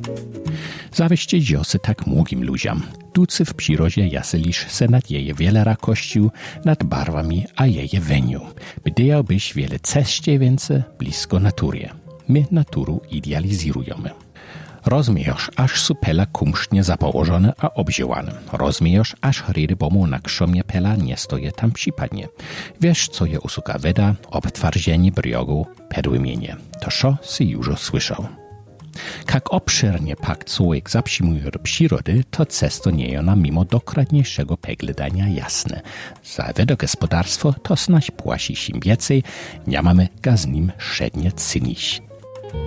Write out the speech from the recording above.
Zawieście dziosy tak mługim ludziom. Ducy w przyrodzie jasy lisz se nad jeje wiele rakościu, nad barwami a jeje weniu. Bydyjałbyś wiele ceście więcej blisko naturie. My naturu idealizirujemy. Rozmiejosz, aż supela kumsztnie zapołożone a obziełane. Rozmiejosz, aż rybomu na krzomie pela nie stoje tam przypadnie. Wiesz, co je usuka weda, obtwardzienie briogu, pedłymienie. To szo si już słyszał. Jak obszernie pak człowiek zaprzyjmuje do przyrody, to cesto nie jest nam mimo dokładniejszego pegledania jasne. Za wedogospodarstwo to snaś płasi się więcej, nie mamy ga z nim szednie cynić.